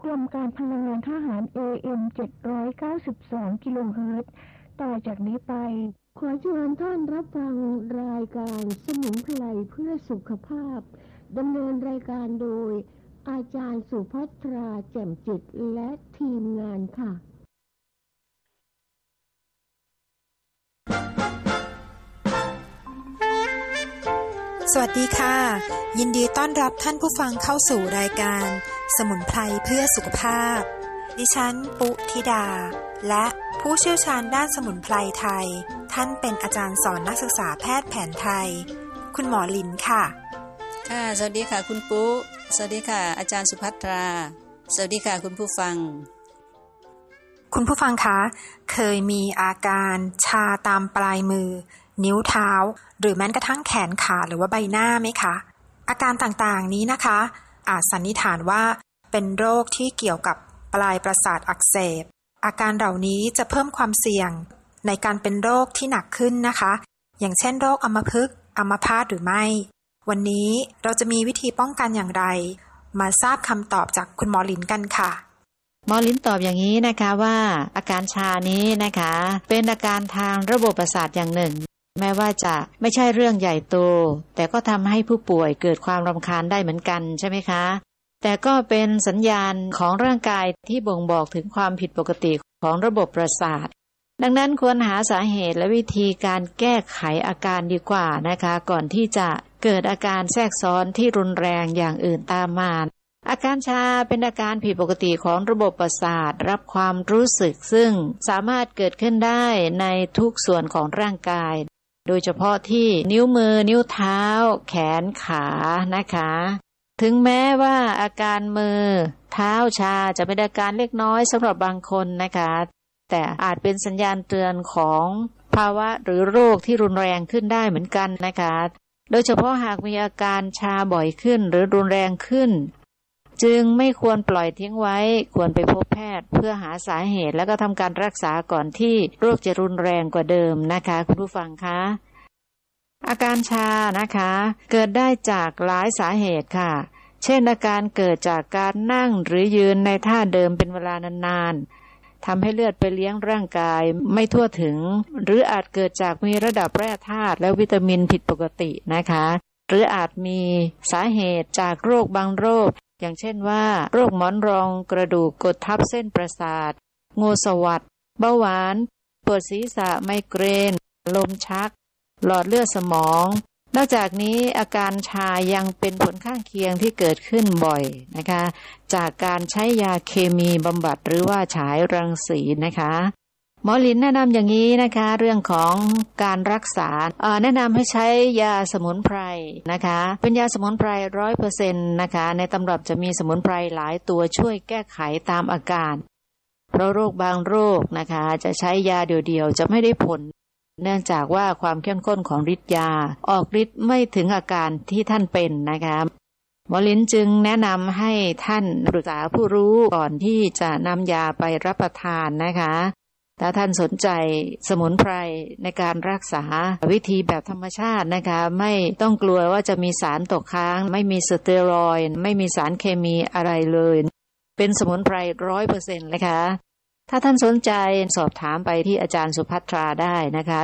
รมการพลังงานทหาร AM 792 กิโลเฮิรตซ์ต่อจากนี้ไปขอเชิญท่านรับฟังรายการสมุนไพรเพื่อสุขภาพดำเนินรายการโดยอาจารย์สุภัทราแจ่มจิตและทีมงานค่ะสวัสดีค่ะยินดีต้อนรับท่านผู้ฟังเข้าสู่รายการสมุนไพรเพื่อสุขภาพดิฉันปุธิดาและผู้เชี่ยวชาญด้านสมุนไพรไทยท่านเป็นอาจารย์สอนนักศึกษาแพทย์แผนไทยคุณหมอลินค่ะค่ะสวัสดีค่ะคุณปุสวัสดีค่ะอาจารย์สุภัทราสวัสดีค่ะคุณผู้ฟังคุณผู้ฟังคะเคยมีอาการชาตามปลายมือนิ้วเท้าหรือแม้กระทั่งแขนขาหรือว่าใบหน้าไหมคะอาการต่างๆนี้นะคะอาจสันนิษฐานว่าเป็นโรคที่เกี่ยวกับปลายประสาทอักเสบอาการเหล่านี้จะเพิ่มความเสี่ยงในการเป็นโรคที่หนักขึ้นนะคะอย่างเช่นโรคอัมพฤกษ์อัมพาตหรือไม่วันนี้เราจะมีวิธีป้องกันอย่างไรมาทราบคำตอบจากคุณหมอลินกันค่ะหมอลินตอบอย่างนี้นะคะว่าอาการชานี้นะคะเป็นอาการทางระบบประสาทอย่างหนึ่งแม้ว่าจะไม่ใช่เรื่องใหญ่โตแต่ก็ทำให้ผู้ป่วยเกิดความรำคาญได้เหมือนกันใช่ไหมคะแต่ก็เป็นสัญญาณของร่างกายที่บ่งบอกถึงความผิดปกติของระบบประสาทดังนั้นควรหาสาเหตุและวิธีการแก้ไขอาการดีกว่านะคะก่อนที่จะเกิดอาการแทรกซ้อนที่รุนแรงอย่างอื่นตามมาอาการชาเป็นอาการผิดปกติของระบบประสาทรับความรู้สึกซึ่งสามารถเกิดขึ้นได้ในทุกส่วนของร่างกายโดยเฉพาะที่นิ้วมือนิ้วเท้าแขนขานะคะถึงแม้ว่าอาการมือเท้าชาจะเป็นอาการเล็กน้อยสำหรับบางคนนะคะแต่อาจเป็นสัญญาณเตือนของภาวะหรือโรคที่รุนแรงขึ้นได้เหมือนกันนะคะโดยเฉพาะหากมีอาการชาบ่อยขึ้นหรือรุนแรงขึ้นจึงไม่ควรปล่อยทิ้งไว้ควรไปพบแพทย์เพื่อหาสาเหตุแล้วก็ทำการรักษาก่อนที่โรคจะรุนแรงกว่าเดิมนะคะคุณผู้ฟังคะอาการชานะคะเกิดได้จากหลายสาเหตุค่ะเช่นอาการเกิดจากการนั่งหรือยืนในท่าเดิมเป็นเวลานานๆทำให้เลือดไปเลี้ยงร่างกายไม่ทั่วถึงหรืออาจเกิดจากมีระดับแร่ธาตุและวิตามินผิดปกตินะคะหรืออาจมีสาเหตุจากโรคบางโรคอย่างเช่นว่าโรคหมอนรองกระดูกกดทับเส้นประสาทงูสวัสด์เบาหวานปวดศีรษะไมเกรนลมชักหลอดเลือดสมองนอกจากนี้อาการชายังเป็นผลข้างเคียงที่เกิดขึ้นบ่อยนะคะจากการใช้ยาเคมีบำบัดหรือว่าฉายรังสีนะคะหมอลินแนะนำอย่างนี้นะคะเรื่องของการรักษาแนะนำให้ใช้ยาสมุนไพรนะคะเป็นยาสมุนไพร 100% นะคะในตำรับจะมีสมุนไพรหลายตัวช่วยแก้ไขตามอาการเพราะโรคบางโรคนะคะจะใช้ยาเดียวๆจะไม่ได้ผลเนื่องจากว่าความเข้มข้นของฤทธิ์ยาออกฤทธิ์ไม่ถึงอาการที่ท่านเป็นนะคะหมอลินจึงแนะนำให้ท่านปรึกษาผู้รู้ก่อนที่จะนำยาไปรับประทานนะคะถ้าท่านสนใจสมุนไพรในการรักษาวิธีแบบธรรมชาตินะคะไม่ต้องกลัวว่าจะมีสารตกค้างไม่มีสเตียรอยด์ไม่มีสารเคมีอะไรเลยเป็นสมุนไพร 100% นะคะถ้าท่านสนใจสอบถามไปที่อาจารย์สุภัทราได้นะคะ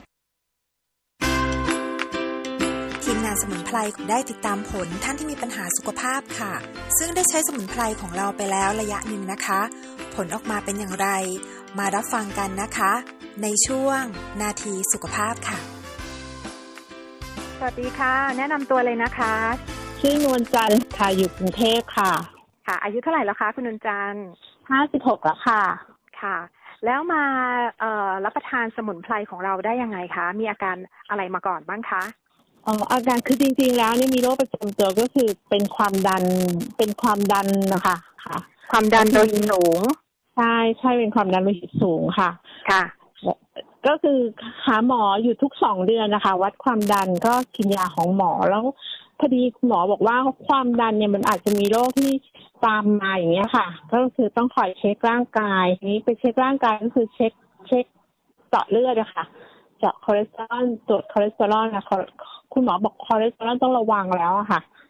ทีมงานสมุนไพรได้ติดตามผลท่านที่มีปัญหาสุขภาพค่ะซึ่งได้ใช้สมุนไพรของเราไปแล้วระยะหนึ่งนะคะผลออกมาเป็นอย่างไรมารับฟังกันนะคะในช่วงนาทีสุขภาพค่ะสวัสดีค่ะแนะนำตัวเลยนะคะชื่อนวลจันทร์ค่ะอยู่กรุงเทพค่ะค่ะอายุเท่าไหร่แล้วคะคุณนวลจันทร์ 56แล้วค่ะค่ะแล้วมารับประทานสมุนไพรของเราได้ยังไงคะมีอาการอะไรมาก่อนบ้างคะอาการคือจริงๆแล้วเนี่ยมีโรคประจำตัวก็คือเป็นความดันนะคะค่ะความดันโลหิตสูงใช่เป็นความดันโลหิตสูงค่ะค่ะก็คือหาหมออยู่ทุก2 เดือนนะคะวัดความดันก็กินยาของหมอแล้วพอดีหมอบอกว่าความดันเนี่ยมันอาจจะมีโรคที่ตามมาอย่างเงี้ยค่ะก็คือต้องคอยเช็คร่างกายนี้ไปเช็คร่างกายก็คือเช็คเจาะเลือดอะค่ะเจาะคอเลสเตอรอลตรวจคอเลสเตอรอลนะคุณหมอบอกคอเลสเตอรอลต้องระวังแล้วอะค่ะ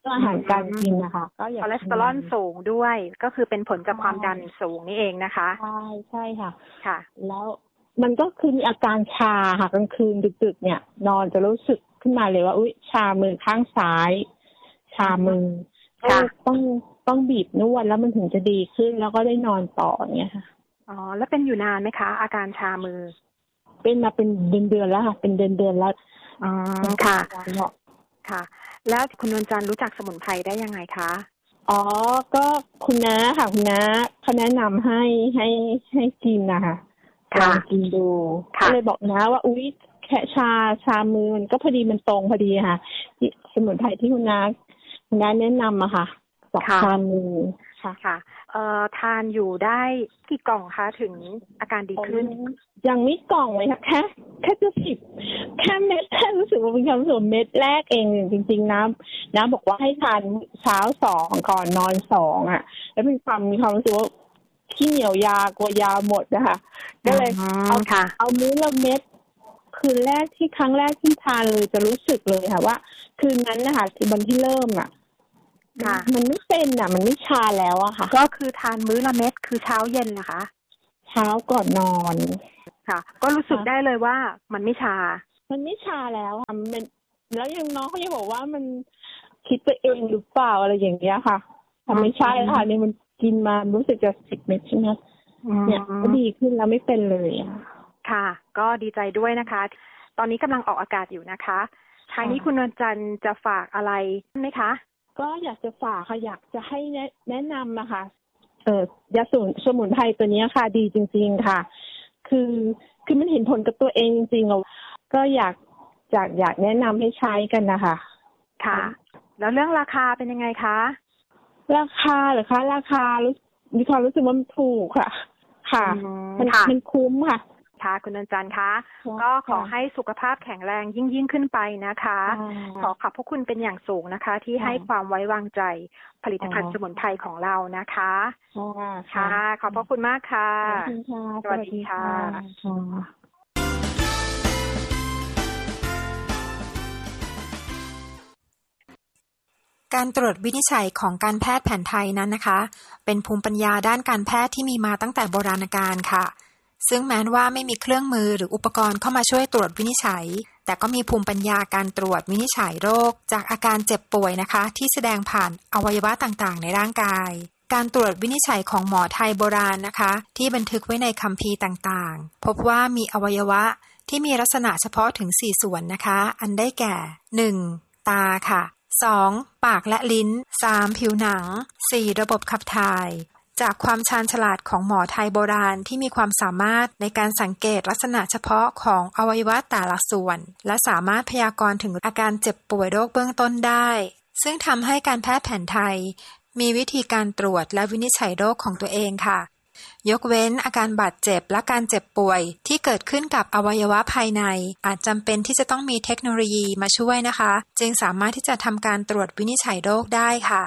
อาหารการกินนะคะก็อยากคอเลสเตอรอลสูงด้วยก็คือเป็นผลจากความดันสูงนี่เองนะคะใช่ค่ะค่ะแล้วมันก็คือมีอาการชาค่ะกลางคืนดึกๆเนี่ยนอนจะรู้สึกขึ้นมาเลยว่าอุ๊ยชามือข้างซ้ายชามือก็ต้องบีบนวดแล้วมันถึงจะดีขึ้นแล้วก็ได้นอนต่อเนี่ยค่ะอ๋อแล้วเป็นอยู่นานไหมคะอาการชามือเป็นมาเป็นเดือนแล้วค่ะเป็นเดือนแล้วอ๋อค่ะค่ะแล้วคุณนวลจันทร์รู้จักสมุนไพรได้ยังไงคะอ๋อก็คุณน้าค่ะคุณน้าเขาแนะนำให้กินนะคะลองกินดูก็เลยบอกน้าว่าอุ๊ยแค่ชามือมันก็พอดีมันตรงพอดีค่ะสมุนไพรที่คุณน้าแนะนำอะค่ะบอกชามือค่ะทานอยู่ได้กี่กล่องคะถึงอาการดีขึ้นยังไม่กล่องเลยค่ะแค่จะ10แค่เม็ดแค่รู้สึกว่าเป็นความรู้สึกเม็ดแรกเองจริงๆน้ำบอกว่าให้ทานเช้า2ก่อนนอน2อ่ะแล้วมีความรู้สึกว่าขี้เหนียวยากลัวยาหมดนะคะก็เลยเอามื้อละเม็ดคืนแรกที่ครั้งแรกที่ทานเลยจะรู้สึกเลยค่ะว่าคืนนั้นนะคะที่วันที่เริ่มอ่ะมันไม่เป็นอ่ะมันไม่ชาแล้วอะค่ะก็คือทานมื้อละเม็ดคือเช้าเย็นนะคะเช้าก่อนนอนค่ะก็รู้สึกได้เลยว่ามันไม่ชาแล้วค่ะมันแล้วยังน้องเขายังบอกว่ามันคิดไปเองหรือเปล่าอะไรอย่างเงี้ยค่ะแต่ไม่ใช่ค่ะนี่มันกินมารู้สึกจะ10 เม็ดใช่ไหมเนี่ยก็ดีขึ้นแล้วไม่เป็นเลยค่ะก็ดีใจด้วยนะคะตอนนี้กำลังออกอากาศอยู่นะคะทางนี้คุณนวลจันทร์จะฝากอะไรไหมคะก็อยากจะฝากค่ะอยากจะให้แนะนำนะคะยาสมุนไพรตัวนี้ค่ะดีจริงๆค่ะคือมันเห็นผลกับตัวเองจริงๆเราก็อยากแนะนำให้ใช้กันนะคะค่ะแล้วเรื่องราคาเป็นยังไงคะราคาเหรอคะราคามีความรู้สึกว่ามันถูกค่ะค่ะมันคุ้มค่ะค่ะคุณนวลจันทร์คะก็ขอให้สุขภาพแข็งแรงยิ่งขึ้นไปนะคะขอบพระคุณเป็นอย่างสูงนะคะที่ให้ความไว้วางใจผลิตภัณฑ์สมุนไพรของเรานะคะค่ะขอบพระคุณมากค่ะสวัสดีค่ะการตรวจวินิจฉัยของการแพทย์แผนไทยนั้นนะคะเป็นภูมิปัญญาด้านการแพทย์ที่มีมาตั้งแต่โบราณกาลค่ะซึ่งแม้ว่าไม่มีเครื่องมือหรืออุปกรณ์เข้ามาช่วยตรวจวินิจฉัยแต่ก็มีภูมิปัญญาการตรวจวินิจฉัยโรคจากอาการเจ็บป่วยนะคะที่แสดงผ่านอวัยวะต่างๆในร่างกายการตรวจวินิจฉัยของหมอไทยโบราณนะคะที่บันทึกไว้ในคัมภีร์ต่างๆพบว่ามีอวัยวะที่มีลักษณะเฉพาะถึง4ส่วนนะคะอันได้แก่ 1. ตาค่ะ2. ปากและลิ้น 3. ผิวหนัง 4. ระบบขับถ่ายจากความชาญฉลาดของหมอไทยโบราณที่มีความสามารถในการสังเกตลักษณะเฉพาะของอวัยวะแต่ละส่วนและสามารถพยากรณ์ถึงอาการเจ็บป่วยโรคเบื้องต้นได้ซึ่งทำให้การแพทย์แผนไทยมีวิธีการตรวจและวินิจฉัยโรคของตัวเองค่ะยกเว้นอาการบาดเจ็บและการเจ็บป่วยที่เกิดขึ้นกับอวัยวะภายในอาจจำเป็นที่จะต้องมีเทคโนโลยีมาช่วยนะคะจึงสามารถที่จะทำการตรวจวินิจฉัยโรคได้ค่ะ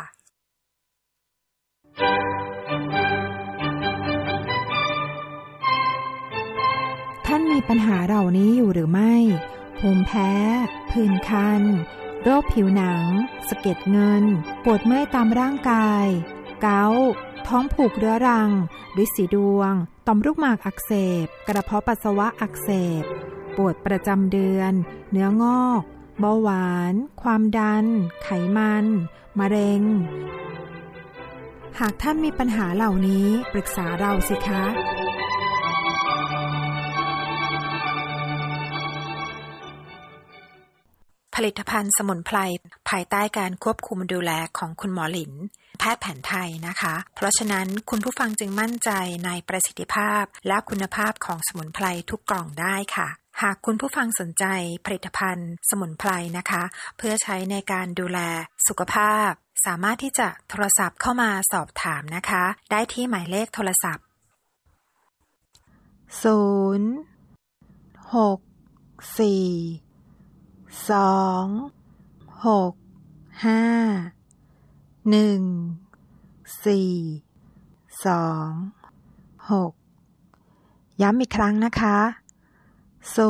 ท่านมีปัญหาเหล่านี้อยู่หรือไม่ภูมิแพ้ผื่นคันโรคผิวหนังสะเก็ดเงินปวดเมื่อยตามร่างกายเกาต์ท้องผูกเรื้อรังฤทธิ์สีดวงต่อมลูกหมากอักเสบกระเพาะปัสสาวะอักเสบปวดประจำเดือนเนื้องอกเบาหวานความดันไขมันมะเร็งหากท่านมีปัญหาเหล่านี้ปรึกษาเราสิคะผลิตภัณฑ์สมุนไพรภายใต้การควบคุมดูแลของคุณหมอหลินแพทย์แผนไทยนะคะเพราะฉะนั้นคุณผู้ฟังจึงมั่นใจในประสิทธิภาพและคุณภาพของสมุนไพรทุกกล่องได้ค่ะหากคุณผู้ฟังสนใจผลิตภัณฑ์สมุนไพรนะคะเพื่อใช้ในการดูแลสุขภาพสามารถที่จะโทรศัพท์เข้ามาสอบถามนะคะได้ที่หมายเลขโทรศัพท์064265142ย้ำอีกครั้งนะคะ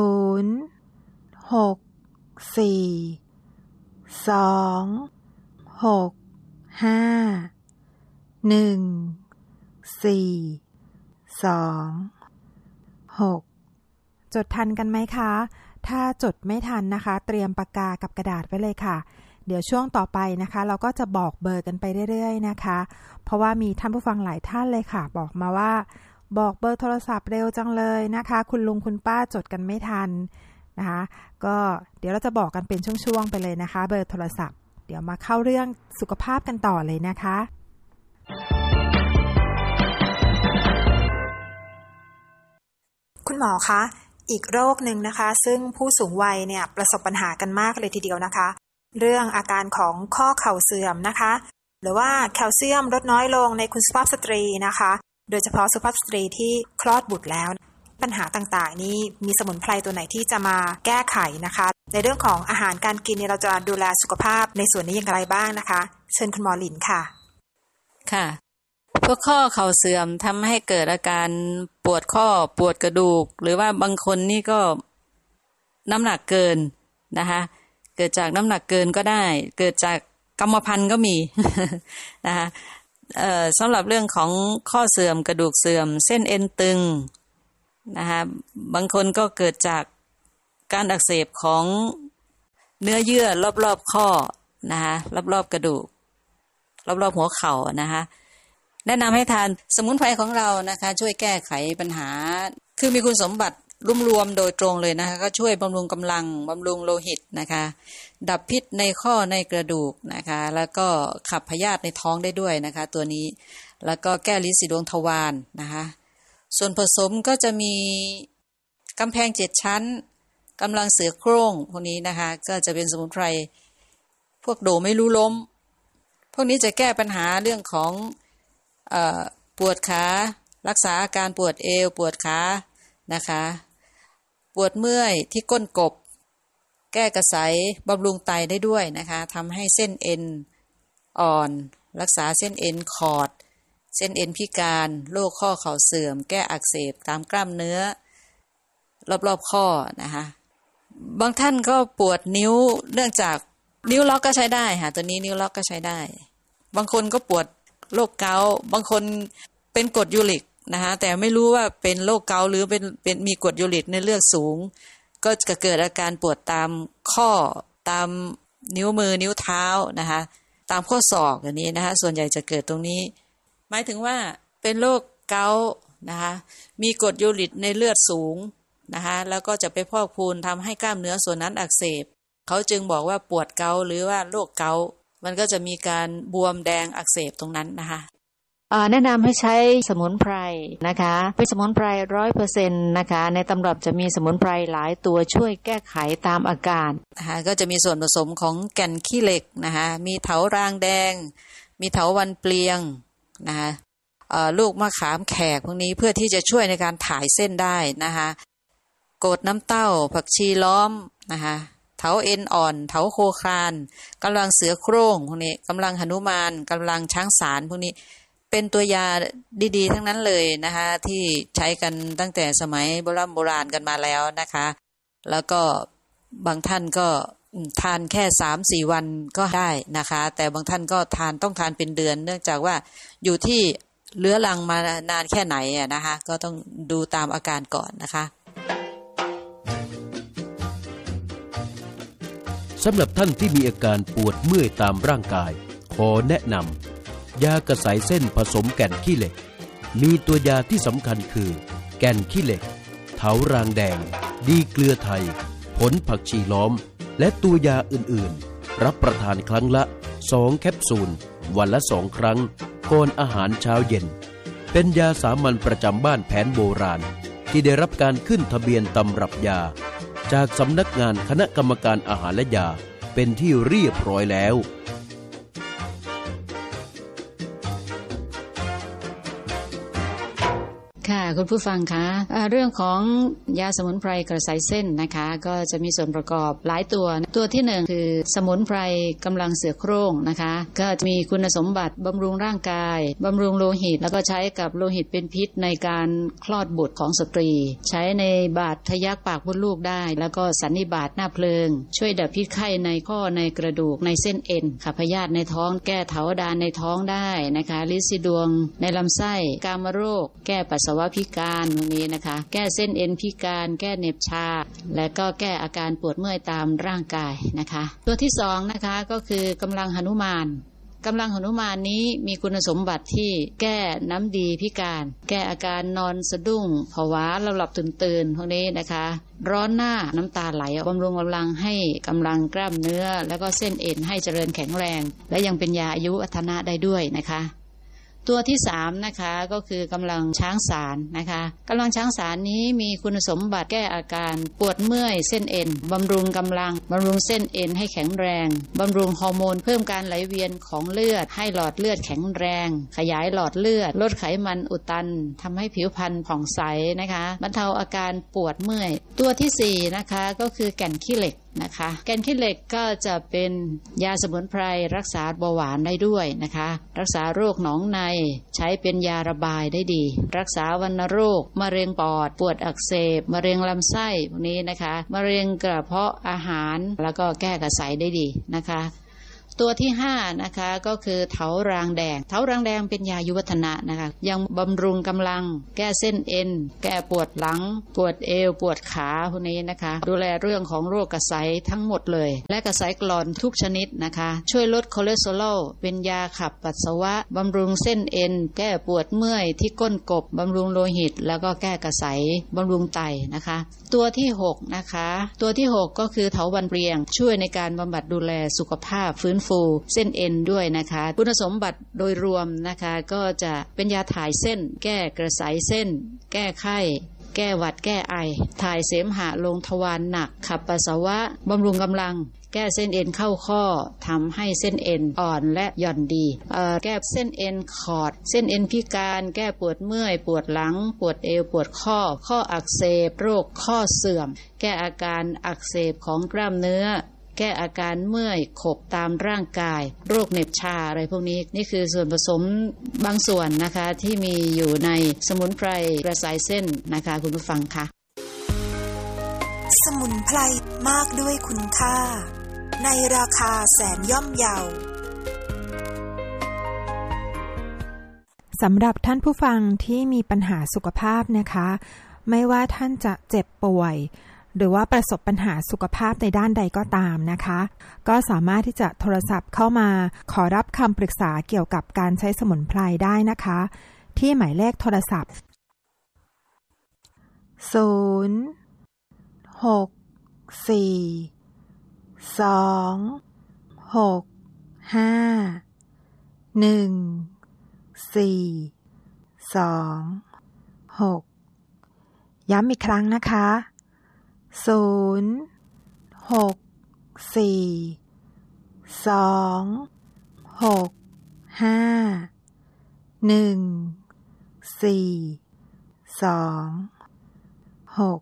064265142 6 5 1 4 2 6จดทันกันไหมคะถ้าจดไม่ทันนะคะเตรียมปากกากับกระดาษไว้เลยค่ะเดี๋ยวช่วงต่อไปนะคะเราก็จะบอกเบอร์กันไปเรื่อยๆนะคะเพราะว่ามีท่านผู้ฟังหลายท่านเลยค่ะบอกมาว่าบอกเบอร์โทรศัพท์เร็วจังเลยนะคะคุณลุงคุณป้าจดกันไม่ทันนะคะก็เดี๋ยวเราจะบอกกันเป็นช่วงๆไปเลยนะคะเบอร์โทรศัพท์เดี๋ยวมาเข้าเรื่องสุขภาพกันต่อเลยนะคะคุณหมอคะอีกโรคหนึ่งนะคะซึ่งผู้สูงวัยเนี่ยประสบปัญหากันมากเลยทีเดียวนะคะเรื่องอาการของข้อเข่าเสื่อมนะคะหรือว่าแคลเซียมลดน้อยลงในคุณสุภาพสตรีนะคะโดยเฉพาะสุภาพสตรีที่คลอดบุตรแล้วปัญหาต่างๆนี้มีสมุนไพรตัวไหนที่จะมาแก้ไขนะคะในเรื่องของอาหารการกินเนี่ยเราจะดูแลสุขภาพในส่วนนี้อย่างไรบ้างนะคะเชิญคุณหมอหลินค่ะค่ะพวกข้อเข่าเสื่อมทำให้เกิดอาการปวดข้อปวดกระดูกหรือว่าบางคนนี่ก็น้ำหนักเกินนะคะเกิดจากน้ำหนักเกินก็ได้เกิดจากกรรมพันธุ์ก็มี นะคะสำหรับเรื่องของข้อเสื่อมกระดูกเสื่อมเส้นเอ็นตึงนะคะบางคนก็เกิดจากการอักเสบของเนื้อเยื่อรอบๆข้อนะคะรอบๆกระดูกรอบๆหัวเข่านะคะแนะนำให้ทานสมุนไพรของเรานะคะช่วยแก้ไขปัญหาคือมีคุณสมบัติรวมๆโดยตรงเลยนะคะก็ช่วยบำรุงกำลังบำรุงโลหิตนะคะดับพิษในข้อในกระดูกนะคะแล้วก็ขับพยาธิในท้องได้ด้วยนะคะตัวนี้แล้วก็แก้ลิ้นสีดวงทวารนะคะส่วนผสมก็จะมีกำแพง7ชั้นกำลังเสือโคร่งพวกนี้นะคะก็จะเป็นสมุนไพรพวกโดไม่รู้ล้มพวกนี้จะแก้ปัญหาเรื่องของปวดขารักษาอาการปวดเอวปวดขานะคะปวดเมื่อยที่ก้นกบแก้กระสายบำรุงไตได้ด้วยนะคะทำให้เส้นเอ็นอ่อนรักษาเส้นเอ็นขอดเส้นเอ็นพิการโรคข้อเข่าเสื่อมแก้อักเสบตามกล้ามเนื้อรอบๆข้อนะคะบางท่านก็ปวดนิ้วเนื่องจากนิ้วล็อกก็ใช้ได้ค่ะตัวนี้นิ้วล็อกก็ใช้ได้บางคนก็ปวดโรคเกาต์บางคนเป็นกรดยูริกนะคะแต่ไม่รู้ว่าเป็นโรคเกาต์หรือเป็นมีกรดยูริกในเลือดสูงก็จะเกิดอาการปวดตามข้อตามนิ้วมือนิ้วเท้านะคะตามข้อศอกอย่างนี้นะคะส่วนใหญ่จะเกิดตรงนี้หมายถึงว่าเป็นโรคเกาต์นะคะมีกรดยูริกในเลือดสูงนะคะแล้วก็จะไปพอกพูนทำให้กล้ามเนื้อส่วนนั้นอักเสบเขาจึงบอกว่าปวดเกาต์หรือว่าโรคเกาต์มันก็จะมีการบวมแดงอักเสบตรงนั้นนะคะแนะนำให้ใช้สมุนไพรนะคะเป็นสมุนไพร 100% นะคะในตำรับจะมีสมุนไพรหลายตัวช่วยแก้ไขตามอาการนะคะก็จะมีส่วนผสมของแก่นขี้เหล็กนะคะมีเถารางแดงมีเถาวัลย์เปลียงนะคะลูกมะขามแขกพวกนี้เพื่อที่จะช่วยในการถ่ายเส้นได้นะคะโกดน้ำเต้าผักชีล้อมนะคะเถาเอ็นอ่อนเถาโคครานกำลังเสือโคร่งพวกนี้กำลังหนุมานกำลังช้างสารพวกนี้เป็นตัวยาดีๆทั้งนั้นเลยนะคะที่ใช้กันตั้งแต่สมัยโบราณกันมาแล้วนะคะแล้วก็บางท่านก็ทานแค่ 3-4 วันก็ได้นะคะแต่บางท่านก็ต้องทานเป็นเดือนเนื่องจากว่าอยู่ที่เรื้อรังมานานแค่ไหนนะคะก็ต้องดูตามอาการก่อนนะคะสำหรับท่านที่มีอาการปวดเมื่อยตามร่างกายขอแนะนำยากระสายเส้นผสมแก่นขี้เหล็กมีตัวยาที่สำคัญคือแก่นขี้เหล็กเถารางแดงดีเกลือไทยผลผักชีล้อมและตัวยาอื่นๆรับประทานครั้งละ2แคปซูลวันละ2ครั้งก่อนอาหารเช้าเย็นเป็นยาสามัญประจำบ้านแผนโบราณที่ได้รับการขึ้นทะเบียนตำรับยาจากสำนักงานคณะกรรมการอาหารและยาเป็นที่เรียบร้อยแล้วค่ะคุณผู้ฟังคะเรื่องของยาสมุนไพรกระสายเส้นนะคะก็จะมีส่วนประกอบหลายตัวที่หนึ่งคือสมุนไพรกำลังเสือโคร่งนะคะก็จะมีคุณสมบัติบำรุงร่างกายบำรุงโลหิตแล้วก็ใช้กับโลหิตเป็นพิษในการคลอดบุตรของสตรีใช้ในบาดทะยักปากมดลูกได้แล้วก็สันนิบาตหน้าเพลิงช่วยดับพิษไข้ในข้อในกระดูกในเส้นเอ็นขับพยาธิในท้องแก้เถาดานในท้องได้นะคะลิซิดวงในลำไส้กามโรคแก้ปัสสาวะพิการพวกนี้นะคะแก้เส้นเอ็นพิการแก้เหน็บชาและก็แก้อาการปวดเมื่อยตามร่างกายนะคะตัวที่2นะคะก็คือกำลังหนุมานกำลังหนุมานนี้มีคุณสมบัติที่แก้น้ำดีพิการแก้อาการนอนสะดุ้งผวาหลับตื่นพวกนี้นะคะร้อนหน้าน้ำตาไหลบำรุงกำลังให้กำลังกล้ามเนื้อแล้วก็เส้นเอ็นให้เจริญแข็งแรงและยังเป็นยาอายุวัฒนะได้ด้วยนะคะตัวที่3นะคะก็คือกำลังช้างสารนะคะกำลังช้างสารนี้มีคุณสมบัติแก้อาการปวดเมื่อยเส้นเอ็นบำรุงกำลังบำรุงเส้นเอ็นให้แข็งแรงบำรุงฮอร์โมนเพิ่มการไหลเวียนของเลือดให้หลอดเลือดแข็งแรงขยายหลอดเลือดลดไขมันอุดตันทำให้ผิวพรรณผ่องใสนะคะบรรเทาอาการปวดเมื่อยตัวที่4นะคะก็คือแก่นขี้เหล็กนะคะแก่นขี้เหล็กก็จะเป็นยาสมุนไพรรักษาเบาหวานได้ด้วยนะคะรักษาโรคหนองในใช้เป็นยาระบายได้ดีรักษาวัณโรคมะเร็งปอดปวดอักเสบมะเร็งลำไส้พวกนี้นะคะมะเร็งกระเพาะอาหารแล้วก็แก้กระสายได้ดีนะคะตัวที่5นะคะก็คือเถารางแดงเถารางแดงเป็นยาอายุวัฒนะนะคะยังบำรุงกำลังแก้เส้นเอ็นแก้ปวดหลังปวดเอวปวดขาพวกนี้นะคะดูแลเรื่องของโรคกระสายทั้งหมดเลยและกระสายกร่อนทุกชนิดนะคะช่วยลดคอเลสเตอรอลเป็นยาขับปัสสาวะบำรุงเส้นเอ็นแก้ปวดเมื่อยที่ก้นกบบำรุงโลหิตแล้วก็แก้กระสายบำรุงไตนะคะตัวที่6นะคะตัวที่6ก็คือเถาวัลย์เปรียงช่วยในการบำบัดดูแลสุขภาพฟื้นฟูเส้นเอ็นด้วยนะคะคุณสมบัติโดยรวมนะคะก็จะเป็นยาถ่ายเส้นแก้กระสายเส้นแก้ไข้แก้หวัดแก้ไอถ่ายเสมหะลงทวารหนักขับปัสสาวะบำรุงกำลังแก้เส้นเอ็นเข้าข้อทำให้เส้นเอ็นอ่อนและหย่อนดีแก้เส้นเอ็นขอดเส้นเอ็นพิการแก้ปวดเมื่อยปวดหลังปวดเอวปวดข้ออักเสบโรคข้อเสื่อมแก้อาการอักเสบของกล้ามเนื้อแก้อาการเมื่อยขบตามร่างกายโรคเหน็บชาอะไรพวกนี้นี่คือส่วนผสมบางส่วนนะคะที่มีอยู่ในสมุนไพรกระสายเส้นนะคะคุณผู้ฟังคะสมุนไพรมากด้วยคุณค่าในราคาแสนย่อมเยาสำหรับท่านผู้ฟังที่มีปัญหาสุขภาพนะคะไม่ว่าท่านจะเจ็บป่วยหรือว่าประสบปัญหาสุขภาพในด้านใดก็ตามนะคะก็สามารถที่จะโทรศัพท์เข้ามาขอรับคำปรึกษาเกี่ยวกับการใช้สมุนไพรได้นะคะที่หมายเลขโทรศัพท์064265142ย้ำอีกครั้งนะคะ064265142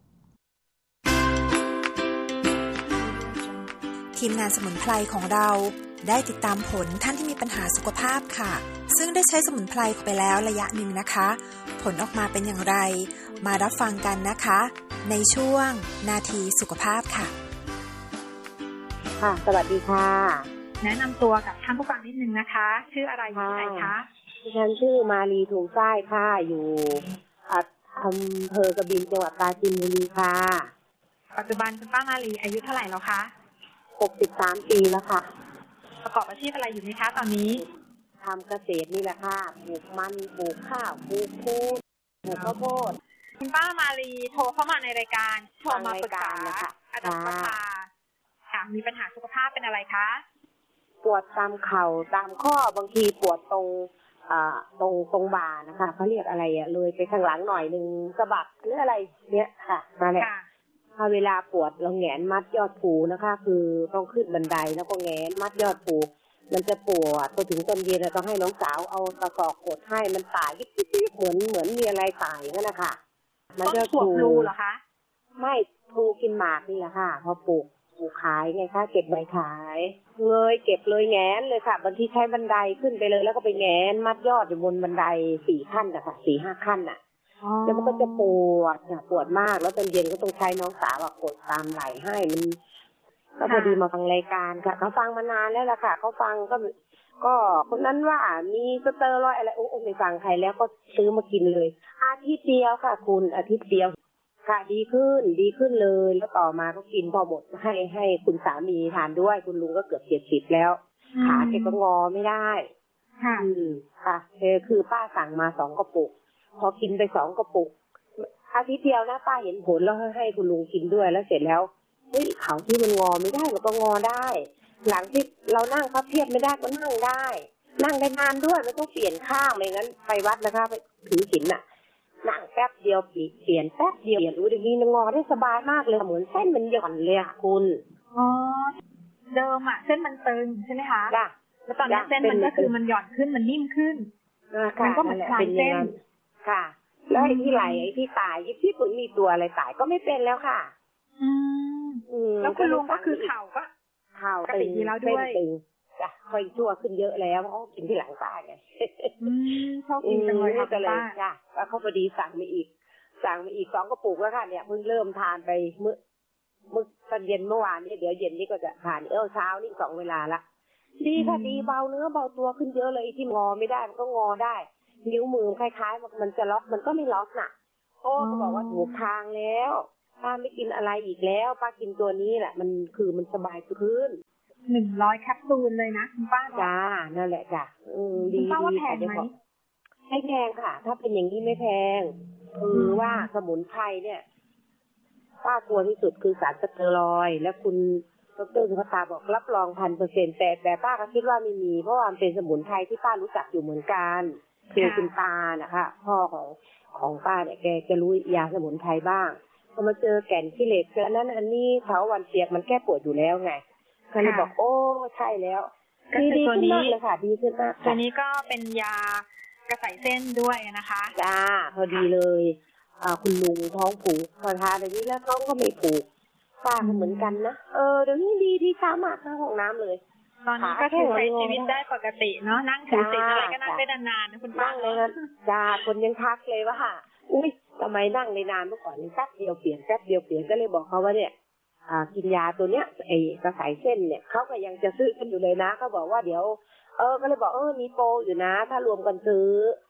ทีมงานสมุนไพรของเราได้ติดตามผลท่านที่มีปัญหาสุขภาพค่ะซึ่งได้ใช้สมุนไพรไปแล้วระยะหนึ่งนะคะผลออกมาเป็นอย่างไรมารับฟังกันนะคะในช่วงนาทีสุขภาพค่ะค่ะสวัสดีค่ะแนะนำตัวกับท่านผู้ฟังนิดนึงนะคะชื่ออะไรอยู่ที่ไหนคะดิฉันชื่อมาลีถุงใต้ค่ะอยู่อำเภอกบินจังหวัดปราจีนบุรีค่ะปัจจุบันคุณป้ามาลีอายุเท่าไหร่แล้วคะ 63 ปีแล้วค่ะประกอบอาชีพอะไรอยู่ไหมคะตอนนี้ทำเกษตรนี่แหละค่ะปลูกมันปลูกข้าวปลูกพืชปลูกข้าวโพดคุณป้ามาลีโทรเข้ามาในรายการโทรมาปรึกษาอาจารย์ประภาค่ะมีปัญหาสุขภาพเป็นอะไรคะปวดตามเข่าตามข้อบางทีปวดตรงบ่านะคะเขาเรียกอะไรเลยไปข้างหลังหน่อยนึงสะบักหรืออะไรเนี้ยค่ะมาเลยถ้าเวลาปวดเราแหงนมัดยอดภูนะคะคือต้องขึ้นบันไดแล้วก็แหงนมัดยอดภูมันจะปวดพอถึงตอนเย็นต้องให้น้องสาวเอาตะกอกกดให้มันตายยิบๆเหมือนมีอะไรตายนั่นแหละค่ะมันจะปลูกเหรอคะไม่ปลูกกินหมากนี่แหละค่ะพอปลูกขายไงคะเก็บใบขายเลยเก็บเลยแงนเลยค่ะบางทีใช้บันไดขึ้นไปเลยแล้วก็ไปแงนมัดยอดอยู่บนบันได4 ขั้นอะค่ะ4-5 ขั้นอะแล้วมันก็จะปวดมากแล้วตอนเย็นก็ต้องใช้น้องสาวกดตามไหล่ให้มันก็พอดีมาฟังรายการค่ะเขาฟังมานานแล้วล่ะค่ะเขาฟังก็คนนั้นว่ามีสเตอรอยด์อะไรโอ้ไม่ฟังใครแล้วก็ซื้อมากินเลยอาทิตย์เดียวค่ะคุณอาทิตย์เดียวค่ะดีขึ้นเลยแล้วต่อมาก็กินพอหมดให้คุณสามีทานด้วยคุณลุงก็เกือบ70แล้วขาแกก็งอไม่ได้ค่ะคือป้าสั่งมา2 กระปุกพอกินไป2 กระปุกอาทิตย์เดียวนะป้าเห็นผลแล้วให้คุณลุงกินด้วยแล้วเสร็จแล้วเขาที่มันงอไม่ได้มันก็งอได้หลังที่เรานั่งพับเพียบไม่ได้ก็นั่งได้นานด้วยไม่ต้องเปลี่ยนข้างไม่งั้นไปวัดนะคะไปถือศีลน่ะนั่งแป๊บเดียวเปลี่ยนแป๊บเดียวรู้ดีนี่งอได้สบายมากเลยเหมือนเส้นมันหย่อนเลยค่ะคุณเดิมเส้นมันตึงใช่ไหมคะแล้วตอนนี้เส้นมันก็คือมันหย่อนขึ้นมันนิ่มขึ้นมันก็เหมือนคลายเส้นค่ะแล้วไอ้ที่ไหลไอ้ที่ตายที่ปุ่นมีตัวอะไรตายก็ไม่เป็นแล้วค่ะแล้วคุณลุงก็คือเข่าปกติดีแล้วด้วยจ้ะค่อยชั่วขึ้นเยอะแล้วเพราะกินที่หลังป้าไงชอบกินจังเลยค่ะป้าจ้ะแล้วเขาพอดีสั่งมาอีก2 กระปุกแล้วค่ะเนี่ยเพิ่งเริ่มทานไปมื้อตอนเย็นเมื่อวานนี้เดี๋ยวเย็นนี้ก็จะทานเช้านี่2 เวลาละดีค่ะดีเบาเนื้อเบาตัวขึ้นเยอะเลยที่งอไม่ได้มันก็งอได้นิ้วมือคล้ายๆมันจะล็อกมันก็ไม่ล็อกน่ะเขาบอกว่าถูกทางแล้วป้าไม่กินอะไรอีกแล้วป้ากินตัวนี้แหละมันสบายขึ้น 100 แคปซูลเลยนะคุณป้าจ้านั่นแหละจ้ะดีป้าว่าแพงไหมไม่แพงค่ะถ้าเป็นอย่างนี้ไม่แพงคือว่าสมุนไพรเนี่ยป้ากลัวที่สุดคือสารสเตียรอยด์และคุณดร.สุภตาบอกรับรอง 1,000% แต่ป้าก็คิดว่าไม่มีเพราะว่ามันเป็นสมุนไพรที่ป้ารู้จักอยู่เหมือนกันคือคุณตานะคะพ่อของป้าเนี่ยแกจะรู้ยาสมุนไพรบ้างพอมาเจอแก่นขี้เหล็กเจอนั้นอันนี้เถาวัลย์เปียกมันแก้ปวดอยู่แล้วไงก็เลยบอกโอ้ใช่แล้วดีขึ้นมากเลยค่ะดีขึ้นมากตัวนี้ก็เป็นยากระใสเส้นด้วยนะคะจ้าพอดีเลยคุณลุงท้องผูกพอทานแบบนี้แล้วท้องก็ไม่ผูกป้าก็เหมือนกันนะเดี๋ยวนี้ดีช้ามากเข้าห้องน้ำเลยตอนนี้ก็ใช้ชีวิตได้ปกติเนาะนั่งถือศีลอะไรก็นั่งได้นานๆนะคุณป้าเลยจ้าคนยังทักเลยว่าอุ้ยทำไมนั่งได้นานเมื่อก่อนนี่แป๊บเดียวเปลี่ยนก็เลยบอกเขาว่าเนี่ยกินยาตัวเนี้ยไอ้กระสายเส้นเนี่ยเขาก็ยังจะซื้อกันอยู่เลยนะเขาบอกว่าเดี๋ยวก็เลยบอกมีโปรอยู่นะถ้ารวมกันซื้อ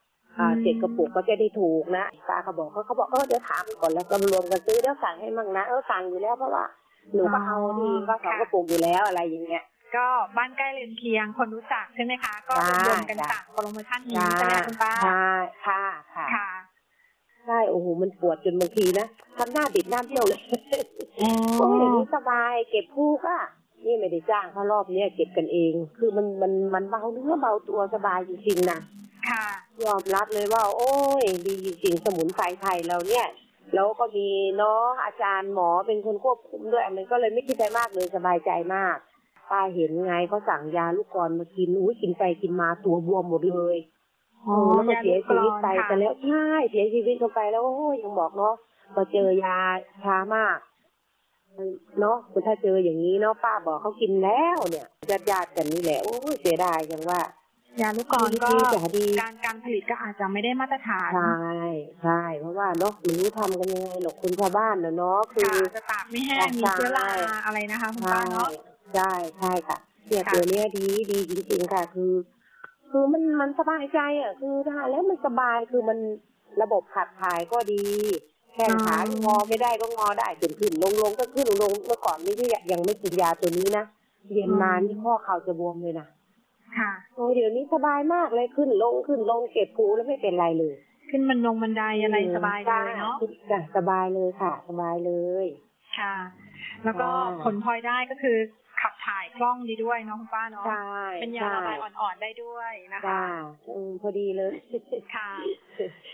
7 กระปุกก็จะได้ถูกนะป้าเขาบอกเดี๋ยวถามก่อนแล้วก็รวมกันซื้อแล้วสั่งให้มั่งนะสั่งอยู่แล้วเพราะว่าหนูก็เอาทีก็2 กระปุกอยู่แล้วอะไรอย่างเงี้ยก็บ้านใกล้เรือนเคียงคนรู้จักใช่ไหมคะก็รวมกันสั่งโปรโมชั่นนี้ใช่ไหมคุณป้าค่ะใช่โอ้โหมันปวดจนบางทีนะทำหน้าดิบหน้าเบี้ยวเลยโอ้ยอย่างนี้สบายเก็บผู้ก็นี่ไม่ได้จ้างเขารอบนี้เก็บกันเองคือมันเบาเนื้อเบาตัวสบายจริงๆนะค่ะยอมรับเลยว่าโอ้ยดีจริงๆสมุนไพรไทยเราเนี่ยแล้วก็มีน้องอาจารย์หมอเป็นคนควบคุมด้วยมันก็เลยไม่คิดอะไรมากเลยสบายใจมากป้าเห็นไงเขาสั่งยาลูกกรมากินกินไปกินมาตัวบวมหมดเลยแล้วก็เสียชีวิตไปแต่แล้วใช่เสียชีวิตเข้าไปแล้วยังบอกเนาะมาเจอยาช้ามากเนาะถ้าเจออย่างนี้เนาะป้าบอกเขากินแล้วเนี่ยญาติกันนี่แหละโอ้เสียดายจังว่ายาลูกกรก็การผลิตก็อาจจะไม่ได้มาตรฐานใช่เพราะว่าเนาะไม่รู้ทำกันยังไงหรอกคนชาวบ้านเนาะคือจะตากไม่แห้งมีเชื้อราอะไรนะคะคุณป้าเนาะใช่ค่ะเนี่ยตัวนี้ดีจริงๆค่ะคือมันสบายใจคือทานแล้วมันสบายคือมันระบบขับถ่ายก็ดีแข้งขางอไม่ได้ก็งอได้ขึ้นลงก็ขึ้นลงเมื่อก่อนนี่ที่ยังไม่กินยาตัวนี้นะเย็นนานที่ข้อเข่าจะบวมเลยนะค่ะโอ้เดี๋ยวนี้สบายมากเลยขึ้นลงเก็บภูแล้วไม่เป็นไรเลยขึ้นบันไดอะไรสบายเลยเนาะจ้ะสบายเลยค่ะสบายเลยค่ะแล้วก็ผลพลอยได้ก็คือขับถ่ายคล่องดีด้วยเนาะคุณป้าเนาะเป็นยาระบายอ่อนๆได้ด้วยนะคะพอดีเลยค่ะ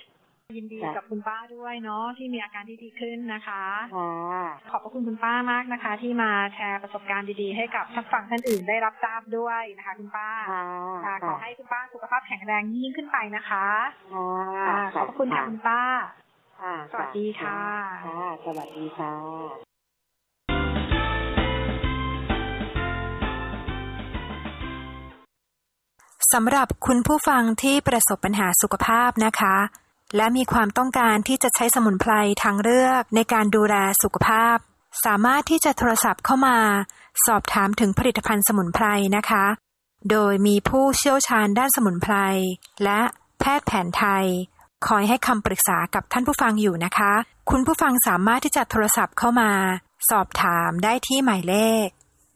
ยินดีกับคุณป้าด้วยเนาะที่มีอาการที่ดีขึ้นนะคะขอบพระคุณคุณป้ามากนะคะที่มาแชร์ประสบการณ์ดีๆให้กับท่านฟังท่านอื่นได้รับทราบด้วยนะคะคุณป้าขอให้คุณป้าสุขภาพแข็งแรงยิ่งขึ้นไปนะคะขอบพระคุณค่ะคุณป้าสวัสดีค่ะสวัสดีค่ะสำหรับคุณผู้ฟังที่ประสบปัญหาสุขภาพนะคะและมีความต้องการที่จะใช้สมุนไพรทางเลือกในการดูแลสุขภาพสามารถที่จะโทรศัพท์เข้ามาสอบถามถึงผลิตภัณฑ์สมุนไพรนะคะโดยมีผู้เชี่ยวชาญด้านสมุนไพรและแพทย์แผนไทยคอยให้คำปรึกษากับท่านผู้ฟังอยู่นะคะคุณผู้ฟังสามารถที่จะโทรศัพท์เข้ามาสอบถามได้ที่หมายเลข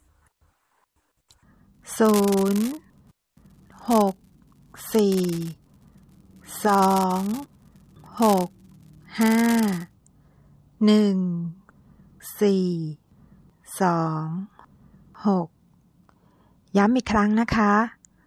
ย้ำอีกครั้งนะคะ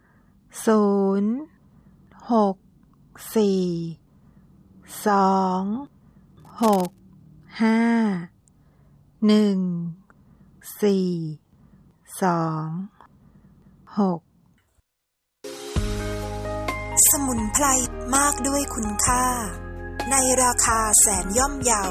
สมุนไพรมากด้วยคุณค่าในราคาแสนย่อมเยา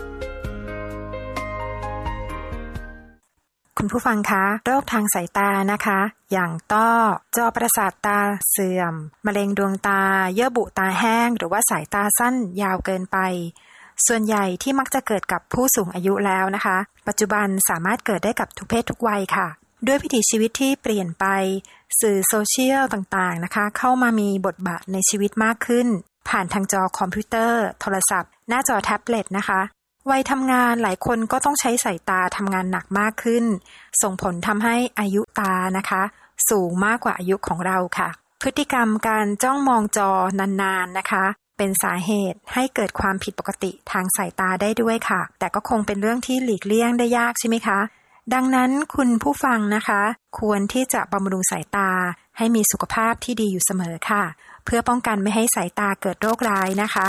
คุณผู้ฟังคะโรคทางสายตานะคะอย่างต้อจอประสาทตาเสื่อมมะเร็งดวงตาเยื่อบุตาแห้งหรือว่าสายตาสั้นยาวเกินไปส่วนใหญ่ที่มักจะเกิดกับผู้สูงอายุแล้วนะคะปัจจุบันสามารถเกิดได้กับทุกเพศทุกวัยค่ะด้วยวิถีชีวิตที่เปลี่ยนไปสื่อโซเชียลต่างๆนะคะเข้ามามีบทบาทในชีวิตมากขึ้นผ่านทางจอคอมพิวเตอร์โทรศัพท์หน้าจอแท็บเล็ตนะคะวัยทำงานหลายคนก็ต้องใช้สายตาทำงานหนักมากขึ้นส่งผลทำให้อายุตานะคะสูงมากกว่าอายุของเราค่ะพฤติกรรมการจ้องมองจอนานๆนะคะเป็นสาเหตุให้เกิดความผิดปกติทางสายตาได้ด้วยค่ะแต่ก็คงเป็นเรื่องที่หลีกเลี่ยงได้ยากใช่ไหมคะดังนั้นคุณผู้ฟังนะคะควรที่จะบำรุงสายตาให้มีสุขภาพที่ดีอยู่เสมอค่ะเพื่อป้องกันไม่ให้สายตาเกิดโรคร้ายนะคะ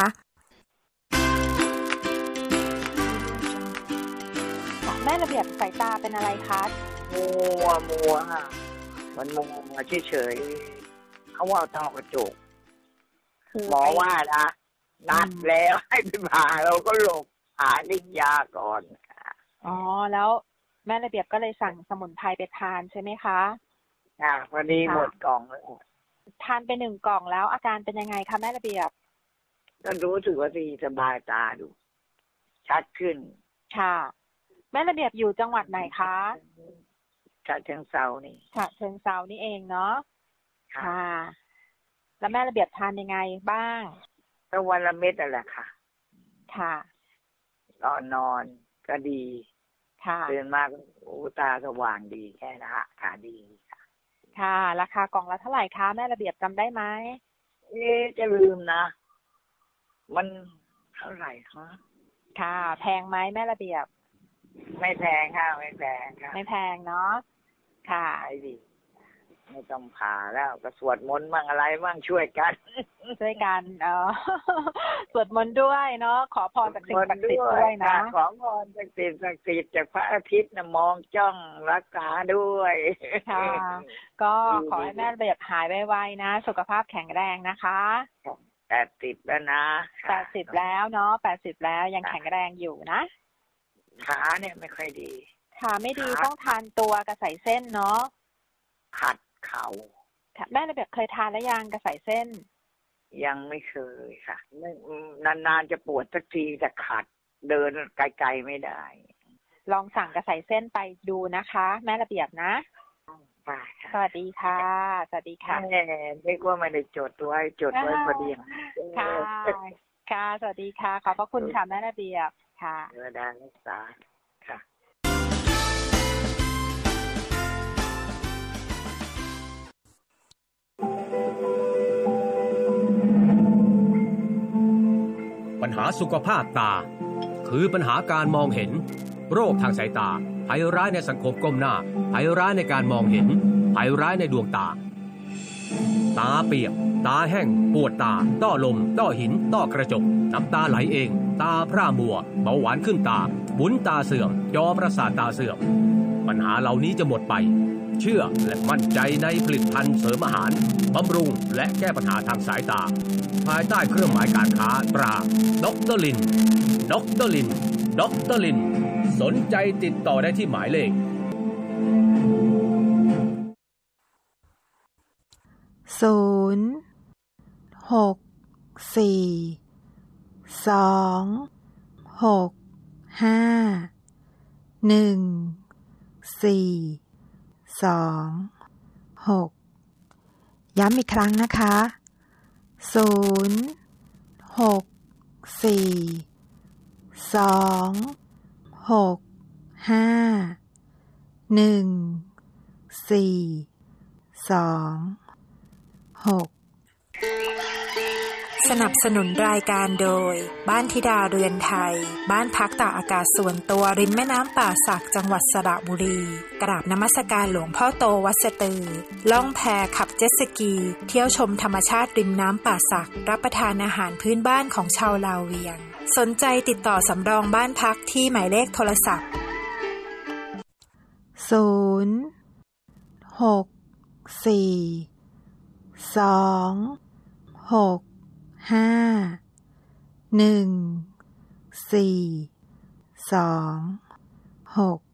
แม่ระเบียบสายตาเป็นอะไรคะมัวค่ะมันมัวเฉยๆเขาว่าต้อกระจกหมอว่านะนัดแล้วให้ไปผ่าเราก็หลบหาลิ้นยาก่อนแล้วแม่ระเบียบก็เลยสั่งสมุนไพรไปทานใช่ไหมคะพอดีหมดกล่องแล้วทานไป1 กล่องแล้วอาการเป็นยังไงคะแม่ระเบียบก็รู้สึกว่าดีสบายตาดูชัดขึ้นค่ะแม่ระเบียบอยู่จังหวัดไหนคะฉะเชิงเทรานี่ฉะเชิงเทรานี่เองเนาะค่ะแล้วแม่ระเบียบทานยังไงบ้างก็วันละเม็ดนั่นแหละค่ะค่ะนอนก็ดีตื่นมาตาสว่างดีแค่นะฮะขาดีค่ะราคากล่องละเท่าไหร่คะแม่ระเบียบจำได้ไหมจะลืมนะมันเท่าไหร่คะค่ะแพงไหมแม่ระเบียบไม่แพงค่ะไม่แพงค่ะไม่แพงเนาะค่ะไอ้ดิไม่ต้องผ่าแล้วก็สวดมนต์บ้างอะไรบ้างช่วยกันสวดมนต์ด้วยเนาะขอพรจากสิ่งศักดิ์สิทธิ์ด้วยนะขอพรจากสิ่งศักดิ์สิทธิ์จากพระอาทิตย์นะมองจ้องรักษาด้วยค่ะก็ขอให้แม่ระเบียบหายไวๆนะสุขภาพแข็งแรงนะคะ 80แล้วนะ 80แล้วเนาะ80แล้วยังแข็งแรงอยู่นะขาเนี่ยไม่ค่อยดีขาไม่ดีต้องทานตัวกระใสเส้นเนาะขัดเข่าแม่ระเบียบเคยทานแล้วยังกระใสเส้นยังไม่เคยค่ะนานๆจะปวดสักทีแต่ขัดเดินไกลๆไม่ได้ลองสั่งกระใสเส้นไปดูนะคะแม่ระเบียบนะสวัสดีค่ะสวัสดีค่ะไม่กว่าไม่ได้จดไว้พอดีค่ะค่ะสวัสดีค่ะขอบพระคุณค่ะแม่ระเบียบค่ะเวลารักษาค่ะปัญหาสุขภาพตาคือปัญหาการมองเห็นโรคทางสายตาภัยร้ายในสังคมก้มหน้าภัยร้ายในการมองเห็นภัยร้ายในดวงตาตาเปียกตาแห้งปวดตาต้อลมต้อหินต้อกระจกน้ำตาไหลเองตาพร่ามัวเบาหวานขึ้นตาบุ๋นตาเสื่อมจอประสาทตาเสื่อมปัญหาเหล่านี้จะหมดไปเชื่อและมั่นใจในผลิตภัณฑ์เสริมอาหารบำรุงและแก้ปัญหาทางสายตาภายใต้เครื่องหมายการค้าตราดร.ลินดร.ลินดร.ลินสนใจติดต่อได้ที่หมายเลขย้ำอีกครั้งนะคะสนับสนุนรายการโดยบ้านธิดาเรือนไทยบ้านพักตากอากาศส่วนตัวริมแม่น้ำป่าสักจังหวัดสระบุรีกราบนมัสการหลวงพ่อโตวัดสตือล่องแพขับเจ็ตสกีเที่ยวชมธรรมชาติริมน้ำป่าสักรับประทานอาหารพื้นบ้านของชาวลาวเวียงสนใจติดต่อสำรองบ้านพักที่หมายเลขโทรศัพท์064 2 6 5 1 4 2 6